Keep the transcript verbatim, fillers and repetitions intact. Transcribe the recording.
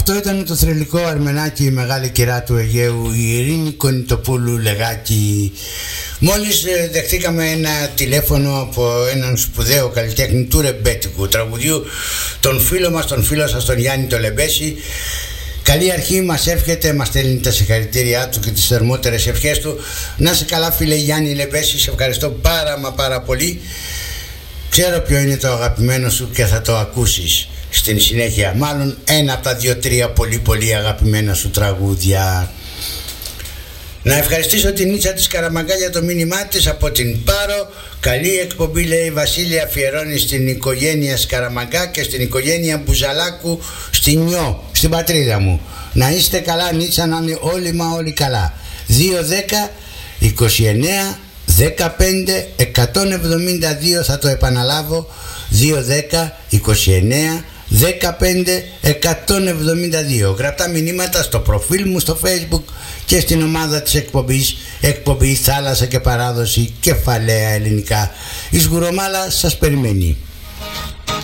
Αυτό ήταν το θρυλικό αρμενάκι, η μεγάλη κυρά του Αιγαίου, η Ειρήνη Κονιτοπούλου Λεγάκη. Μόλις δεχτήκαμε ένα τηλέφωνο από έναν σπουδαίο καλλιτέχνη του ρεμπέτικου τραγουδιού, τον φίλο μας, τον φίλο σας, τον Γιάννη το Λεμπέση. Καλή αρχή μας εύχεται, μας στέλνει τα συγχαρητήριά του και τις θερμότερες ευχές του. Να σε καλά φίλε Γιάννη Λεμπέση, σε ευχαριστώ πάρα μα πάρα πολύ. Ξέρω ποιο είναι το αγαπημένο σου και θα το ακούσεις στην συνέχεια. Μάλλον ένα από τα δύο-τρία πολύ πολύ αγαπημένα σου τραγούδια. Να ευχαριστήσω την Νίτσα της Καραμαγκά για το μήνυμά της από την Πάρο. Καλή εκπομπή, λέει η Βασίλεια, αφιερώνει στην οικογένεια Σκαραμαγκά και στην οικογένεια Μπουζαλάκου στη Νιώ, στην πατρίδα μου. Να είστε καλά Νίτσα, να είναι όλοι μα όλοι καλά. δύο δέκα είκοσι εννέα δεκαπέντε εκατόν εβδομήντα δύο, θα το επαναλάβω, δύο δέκα είκοσι εννέα δεκαπέντε εκατόν εβδομήντα δύο. Γραπτά μηνύματα στο προφίλ μου στο Facebook και στην ομάδα της εκπομπής, εκπομπή Θάλασσα και Παράδοση, κεφαλαία ελληνικά. Η Σγουρομάλα σας περιμένει.